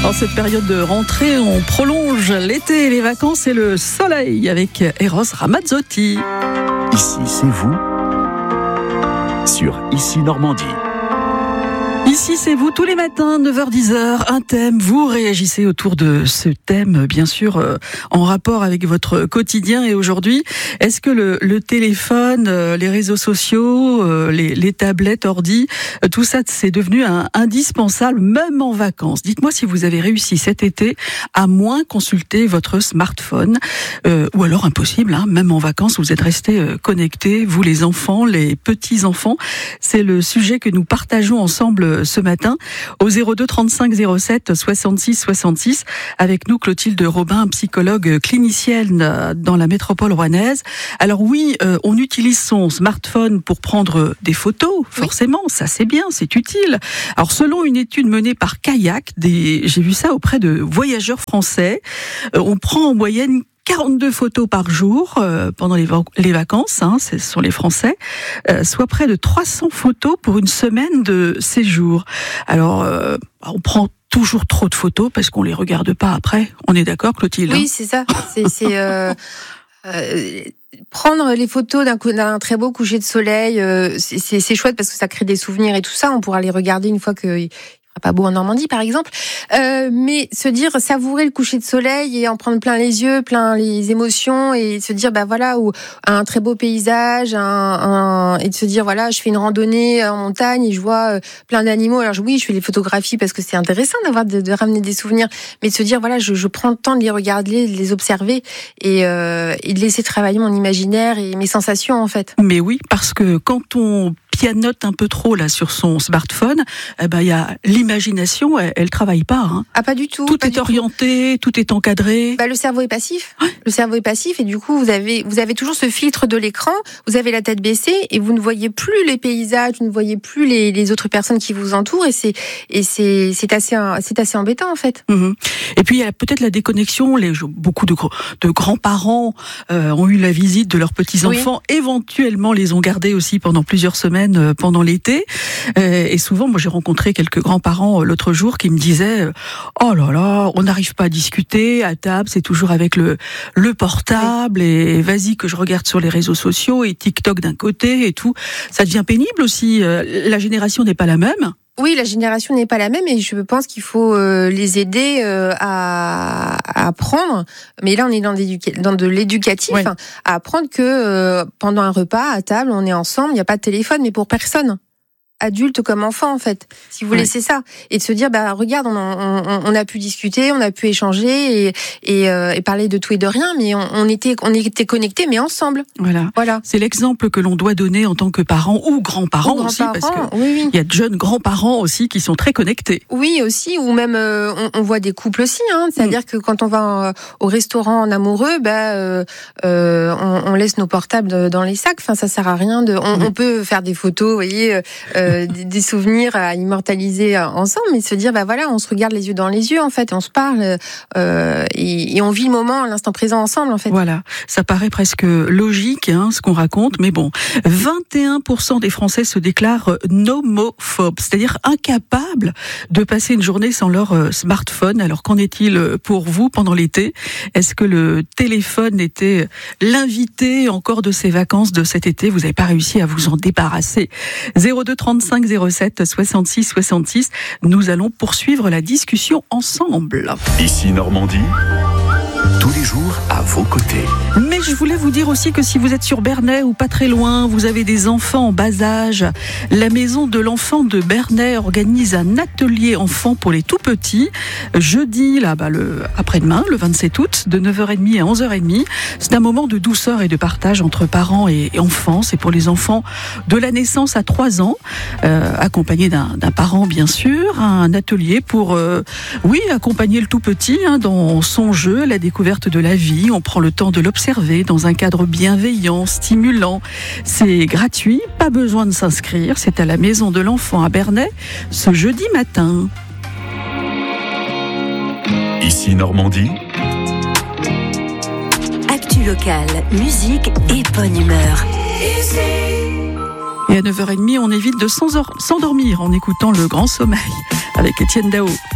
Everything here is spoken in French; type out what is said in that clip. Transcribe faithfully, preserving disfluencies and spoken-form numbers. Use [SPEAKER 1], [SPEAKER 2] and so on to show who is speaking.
[SPEAKER 1] En cette période de rentrée, on prolonge l'été, les vacances et le soleil avec Eros Ramazzotti.
[SPEAKER 2] Ici, c'est vous sur Ici Normandie.
[SPEAKER 1] Ici, c'est vous, tous les matins, neuf heures dix, un thème. Vous réagissez autour de ce thème, bien sûr, euh, en rapport avec votre quotidien. Et aujourd'hui, est-ce que le, le téléphone, euh, les réseaux sociaux, euh, les, les tablettes, ordi, euh, tout ça, c'est devenu un, indispensable, même en vacances. Dites-moi si vous avez réussi cet été à moins consulter votre smartphone, euh, ou alors impossible, hein, même en vacances, vous êtes restés euh, connectés, vous les enfants, les petits-enfants. C'est le sujet que nous partageons ensemble ce matin au zéro deux trente-cinq zéro sept soixante-six soixante-six. Avec nous Clotilde Robin, psychologue clinicienne dans la métropole rouennaise. Alors oui, euh, on utilise son smartphone pour prendre des photos, forcément, oui. Ça c'est bien, c'est utile. Alors selon une étude menée par Kayak, des, j'ai vu ça auprès de voyageurs français, euh, on prend en moyenne quarante-deux photos par jour euh, pendant les, va- les vacances, hein, ce sont les Français, euh, soit près de trois cents photos pour une semaine de séjour. Alors, euh, on prend toujours trop de photos parce qu'on les regarde pas après. On est d'accord, Clotilde?
[SPEAKER 3] Oui, c'est ça. C'est, c'est euh, euh, prendre les photos d'un, d'un très beau coucher de soleil. Euh, c'est, c'est, c'est chouette parce que ça crée des souvenirs et tout ça. On pourra les regarder une fois que pas beau en Normandie par exemple, euh, mais se dire savourer le coucher de soleil et en prendre plein les yeux, plein les émotions et se dire bah voilà, ou un très beau paysage, un, un, et de se dire voilà, je fais une randonnée en montagne et je vois euh, plein d'animaux. Alors oui, je fais les photographies parce que c'est intéressant d'avoir de, de ramener des souvenirs, mais de se dire voilà, je, je prends le temps de les regarder, de les observer et, euh, et de laisser travailler mon imaginaire et mes sensations en fait.
[SPEAKER 1] Mais oui, parce que quand on pianote un peu trop là sur son smartphone, eh ben il y a l'imagination, elle, elle travaille pas. Hein.
[SPEAKER 3] Ah pas du tout.
[SPEAKER 1] Tout
[SPEAKER 3] pas
[SPEAKER 1] est orienté, tout. tout est encadré.
[SPEAKER 3] Bah le cerveau est passif.
[SPEAKER 1] Ouais.
[SPEAKER 3] Le cerveau est passif et du coup vous avez vous avez toujours ce filtre de l'écran. Vous avez la tête baissée et vous ne voyez plus les paysages, vous ne voyez plus les, les autres personnes qui vous entourent et c'est et c'est c'est assez c'est assez embêtant en fait.
[SPEAKER 1] Mmh. Et puis il y a peut-être la déconnexion. Les beaucoup de de grands-parents euh, ont eu la visite de leurs petits enfants. Oui. Éventuellement les ont gardés aussi pendant plusieurs semaines. Pendant l'été, et souvent moi j'ai rencontré quelques grands-parents l'autre jour qui me disaient oh là là, on n'arrive pas à discuter à table, c'est toujours avec le le portable oui. Et vas-y que je regarde sur les réseaux sociaux et TikTok d'un côté et tout, ça devient pénible aussi. La génération n'est pas la même.
[SPEAKER 3] Oui, la génération n'est pas la même et je pense qu'il faut euh, les aider euh, à, à apprendre. Mais là, on est dans, dans de l'éducatif, ouais. hein, à apprendre que euh, pendant un repas à table, on est ensemble, il n'y a pas de téléphone, mais pour personne. Adulte comme enfant en fait, si vous ouais. laissez ça et de se dire bah regarde on, on, on a pu discuter, on a pu échanger et, et, euh, et parler de tout et de rien, mais on, on était on était connectés mais ensemble.
[SPEAKER 1] Voilà, voilà. C'est l'exemple que l'on doit donner en tant que parents ou grands-parents ou aussi, parce que
[SPEAKER 3] oui, oui.
[SPEAKER 1] il y a de jeunes grands-parents aussi qui sont très connectés.
[SPEAKER 3] Oui aussi, ou même euh, on, on voit des couples aussi, hein, c'est-à-dire mmh. que quand on va euh, au restaurant en amoureux, bah euh, euh, on, on laisse nos portables dans les sacs. Enfin ça sert à rien de. On, mmh. on peut faire des photos, vous voyez. Euh, des souvenirs à immortaliser ensemble, mais se dire bah voilà, on se regarde les yeux dans les yeux en fait, on se parle euh, et, et on vit le moment, l'instant présent ensemble en fait.
[SPEAKER 1] Voilà, ça paraît presque logique hein, ce qu'on raconte, mais bon, vingt et un pour cent des Français se déclarent nomophobes, c'est-à-dire incapables de passer une journée sans leur smartphone. Alors qu'en est-il pour vous pendant l'été? Est-ce que le téléphone était l'invité encore de ces vacances de cet été? Vous n'avez pas réussi à vous en débarrasser? zéro deux trente-cinq zéro sept soixante-six soixante-six. Nous allons poursuivre la discussion ensemble.
[SPEAKER 2] Ici Normandie, tous les jours à vos côtés.
[SPEAKER 1] Mais je voulais vous dire aussi que si vous êtes sur Bernay ou pas très loin, vous avez des enfants en bas âge, la maison de l'enfant de Bernay organise un atelier enfant pour les tout petits, jeudi, là, bah, le, après-demain, le vingt-sept août, de neuf heures trente à onze heures trente. C'est un moment de douceur et de partage entre parents et, et enfants. C'est pour les enfants de la naissance à trois ans, euh, accompagnés d'un, d'un parent, bien sûr. Un atelier pour, euh, oui, accompagner le tout petit hein, dans son jeu, la découverte de la vie. On prend le temps de l'observer dans un cadre bienveillant, stimulant. C'est gratuit, pas besoin de s'inscrire. C'est à la maison de l'enfant à Bernay, ce jeudi matin.
[SPEAKER 2] Ici Normandie.
[SPEAKER 4] Actu locale, musique et bonne humeur.
[SPEAKER 1] Et à neuf heures trente, on évite de s'endormir en écoutant Le Grand Sommeil avec Étienne Dao.